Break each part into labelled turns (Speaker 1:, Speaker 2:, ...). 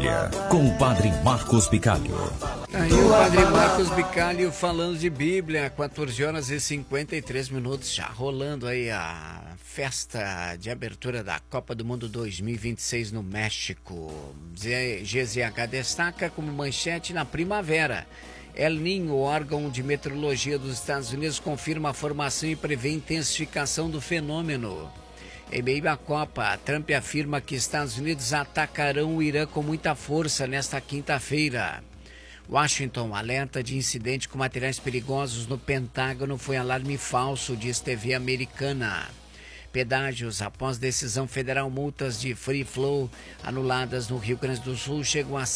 Speaker 1: Bíblia, com o Padre Marcos Bicalho.
Speaker 2: Aí o Padre Marcos Bicalho falando de Bíblia, 14 horas e 53 minutos, já rolando aí a festa de abertura da Copa do Mundo 2026 no México. GZH destaca como manchete na primavera. El Niño, órgão de meteorologia dos Estados Unidos, confirma a formação e prevê intensificação do fenômeno. Em meio à Copa, Trump afirma que Estados Unidos atacarão o Irã com muita força nesta quinta-feira. Washington alerta de incidente com materiais perigosos no Pentágono foi alarme falso, diz TV americana. Pedágios, após decisão federal, multas de free flow anuladas no Rio Grande do Sul chegam a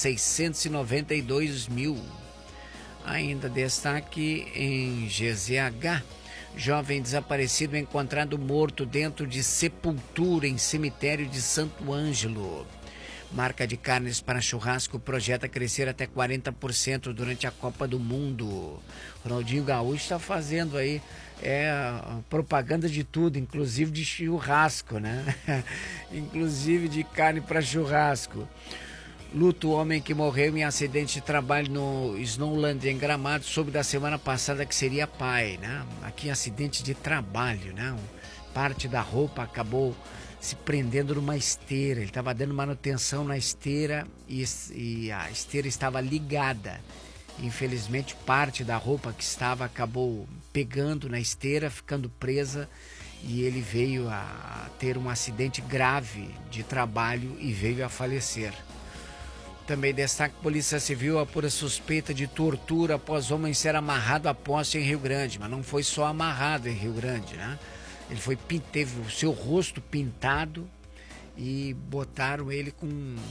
Speaker 2: 692 mil. Ainda destaque em GZH. Jovem desaparecido encontrado morto dentro de sepultura em cemitério de Santo Ângelo. Marca de carnes para churrasco projeta crescer até 40% durante a Copa do Mundo. Ronaldinho Gaúcho está fazendo aí propaganda de tudo, inclusive de churrasco, né? Inclusive de carne para churrasco. Luto, homem que morreu em acidente de trabalho no Snowland, em Gramado, soube da semana passada que seria pai, né? Aqui, acidente de trabalho, né? Parte da roupa acabou se prendendo numa esteira. Ele estava dando manutenção na esteira e a esteira estava ligada. Infelizmente, parte da roupa que estava acabou pegando na esteira, ficando presa, e ele veio a ter um acidente grave de trabalho e veio a falecer. Também destaque: Polícia Civil apura suspeita de tortura após homem ser amarrado a poste em Rio Grande. Mas não foi só amarrado em Rio Grande, né? Ele teve o seu rosto pintado e botaram ele com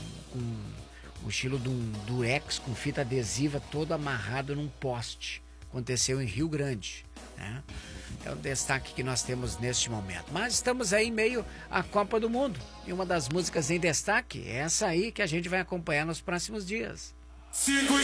Speaker 2: o estilo de um durex, com fita adesiva, todo amarrado num poste. Aconteceu em Rio Grande, né? É o destaque que nós temos neste momento. Mas estamos aí em meio à Copa do Mundo. E uma das músicas em destaque é essa aí que a gente vai acompanhar nos próximos dias.
Speaker 3: Sigo